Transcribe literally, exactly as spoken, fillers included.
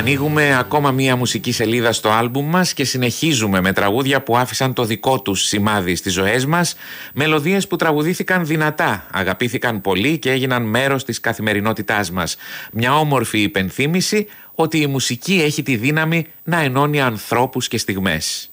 Ανοίγουμε ακόμα μία μουσική σελίδα στο άλμπουμ μας και συνεχίζουμε με τραγούδια που άφησαν το δικό τους σημάδι στις ζωές μας, μελωδίες που τραγουδήθηκαν δυνατά, αγαπήθηκαν πολύ και έγιναν μέρος της καθημερινότητάς μας. Μια όμορφη υπενθύμηση ότι η μουσική έχει τη δύναμη να ενώνει ανθρώπους και στιγμές.